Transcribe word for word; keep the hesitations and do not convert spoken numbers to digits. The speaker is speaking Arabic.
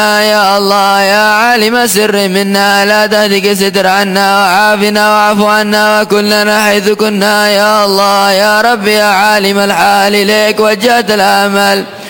يا الله يا عالم السر منا لا تهتك ستر عنا وعافنا واعف عنا وكلنا حيث كنا. يا الله يا رب يا عالم الحال إليك وجهت الآمال